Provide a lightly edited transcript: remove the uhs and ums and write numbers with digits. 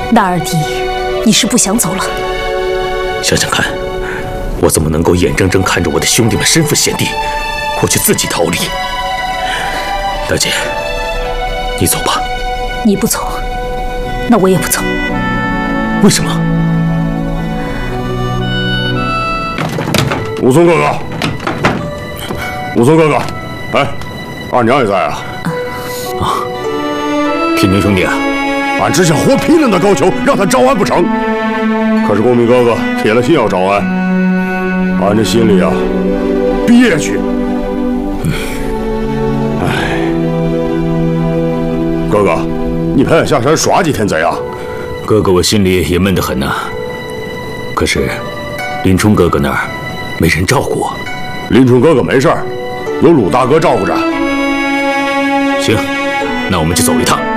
那二弟，你是不想走了？ 想想看，我怎么能够眼睁睁看着我的兄弟们身负险地，我却自己逃离？大姐，你走吧。 你不走，那我也不走。 为什么？ 武松哥哥，武松哥哥，哎，二娘也在啊。 天宁兄弟啊， 俺只想活拼了那高俅，让他招安不成？可是公明哥哥铁了心要招安，俺这心里啊憋屈。哎，哥哥，你陪俺下山耍几天贼啊？ 哥哥，我心里也闷得很呐。可是林冲哥哥那儿没人照顾我。 林冲哥哥没事儿，有鲁大哥照顾着。 行，那我们就走一趟。